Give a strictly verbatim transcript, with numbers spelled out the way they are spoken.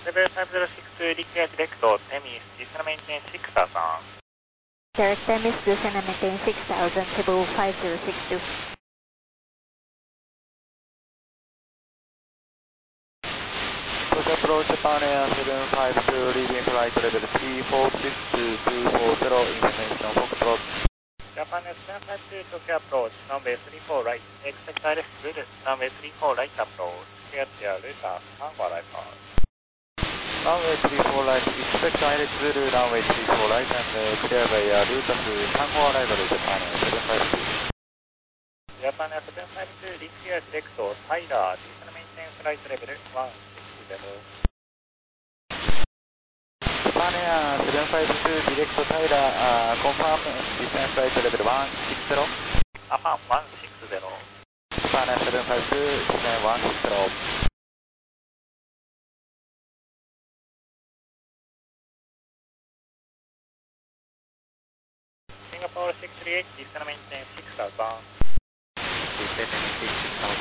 seven five zero six declare direct, Temis, descend and maintain six thousand. Direct Temis, descend and maintain six thousand, Cebu five zero six two. Approach Japan Air seven five two, leading flight level three four six two four zero, information Foxtrot. Japan Air seven five two, Tokyo approach, runway three four right, expect direct route, runway three four right approach, clear to your route, Tango arrival. Runway three four right, expect direct route, runway three four right, and uh, clear by uh, route to Tango arrival, Japan Air seven five two. Japan Air seven five two, declare direct, Tyler, descend and maintain flight level one six zero. Japan Air seven five two, direct Tyler, uh, confirm descent flight level one six zero. Affirm one six zero. Japan Air seven five two, descent one six zero. Singapore six three eight, descend and maintain six thousand. Descend and maintain six thousand.